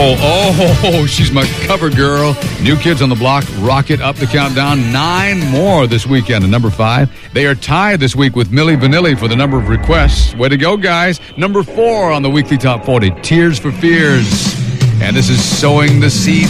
She's my cover girl. New Kids on the Block rocket up the countdown. 9 more this weekend at number 5. They are tied this week with Milli Vanilli for the number of requests. Way to go, guys. Number 4 on the weekly top 40, Tears for Fears. And this is Sowing the Seed.